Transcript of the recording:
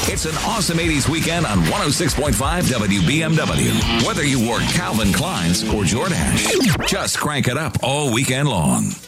It's an awesome 80s weekend on 106.5 WBMW. Whether you wore Calvin Klein's or Jordache, just crank it up all weekend long.